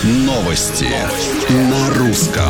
Новости на русском.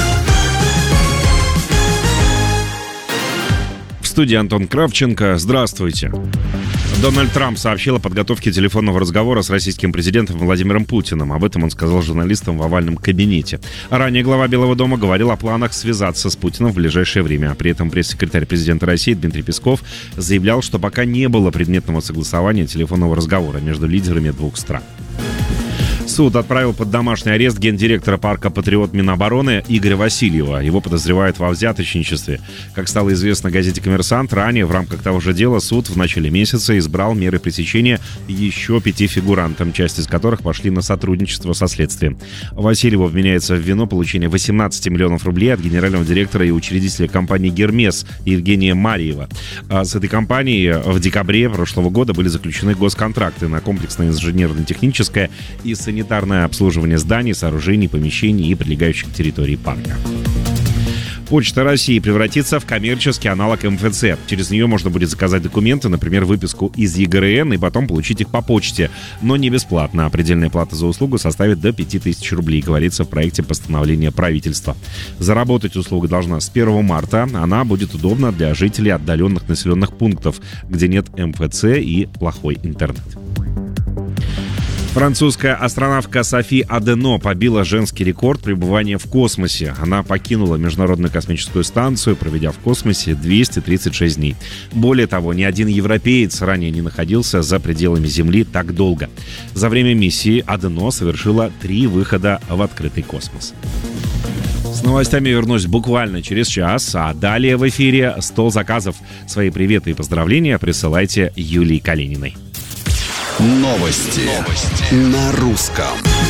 В студии Антон Кравченко. Здравствуйте. Дональд Трамп сообщил о подготовке телефонного разговора с российским президентом Владимиром Путиным. Об этом он сказал журналистам в овальном кабинете. Ранее глава Белого дома говорил о планах связаться с Путиным в ближайшее время. При этом пресс-секретарь президента России Дмитрий Песков заявлял, что пока не было предметного согласования телефонного разговора между лидерами двух стран. Суд отправил под домашний арест гендиректора парка «Патриот» Минобороны Игоря Васильева. Его подозревают во взяточничестве. Как стало известно газете «Коммерсант», ранее в рамках того же дела суд в начале месяца избрал меры пресечения еще 5 фигурантам, часть из которых пошли на сотрудничество со следствием. Васильеву вменяется в вину получение 18 миллионов рублей от генерального директора и учредителя компании «Гермес» Евгения Марьева. С этой компанией в декабре прошлого года были заключены госконтракты на комплексное инженерно-техническое и санитарное обслуживание зданий, сооружений, помещений и прилегающих территорий парка. Почта России превратится в коммерческий аналог МФЦ. Через нее можно будет заказать документы, например, выписку из ЕГРН, и потом получить их по почте, но не бесплатно. Предельная плата за услугу составит до 5000 рублей, говорится в проекте постановления правительства. Заработать услуга должна с 1 марта. Она будет удобна для жителей отдаленных населенных пунктов, где нет МФЦ и плохой интернет. Французская астронавтка Софи Адено побила женский рекорд пребывания в космосе. Она покинула Международную космическую станцию, проведя в космосе 236 дней. Более того, ни один европеец ранее не находился за пределами Земли так долго. За время миссии Адено совершила 3 выхода в открытый космос. С новостями вернусь буквально через час, а далее в эфире «Стол заказов». Свои приветы и поздравления присылайте Юлии Калининой. Новости на русском.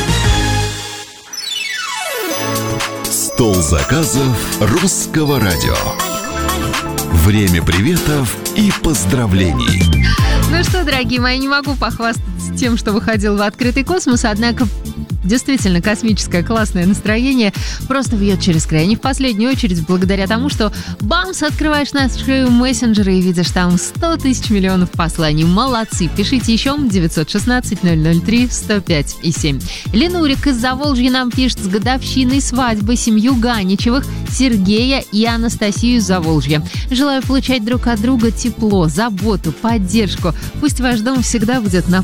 Стол заказов русского радио. Время приветов и поздравлений. Ну что, дорогие мои, не могу похвастаться тем, что выходил в открытый космос, однако действительно космическое классное настроение просто вьет через край. Не в последнюю очередь благодаря тому, что бамс, открываешь наши мессенджеры и видишь там 100 тысяч миллионов посланий. Молодцы! Пишите еще 916-003-105-7. Ленурик из Заволжья нам пишет: с годовщиной свадьбы семью Ганичевых, Сергея и Анастасию из Заволжья. Желаю получать друг от друга тепло, заботу, поддержку. Пусть ваш дом всегда будет на